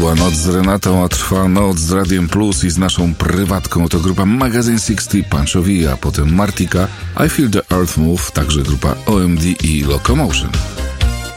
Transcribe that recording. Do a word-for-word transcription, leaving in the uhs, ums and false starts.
była Noc z Renatą, a trwa Noc z Radiem Plus i z naszą prywatką. To grupa Magazine sześćdziesiąt, Panchowi, a potem Martika, I Feel the Earth Move, także grupa O M D i Locomotion.